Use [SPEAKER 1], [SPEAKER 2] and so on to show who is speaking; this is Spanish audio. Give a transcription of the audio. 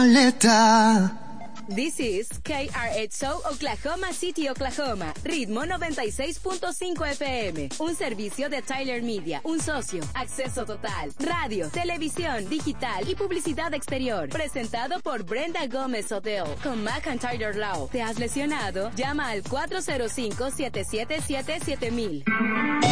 [SPEAKER 1] Violeta.
[SPEAKER 2] This is KRXO Oklahoma City, Oklahoma. Ritmo 96.5 FM. Un servicio de Tyler Media. Un socio. Acceso total. Radio, televisión, digital y publicidad exterior. Presentado por Brenda Gómez Odell. Con McIntyre Law. ¿Te has lesionado? Llama al 405-777-7000.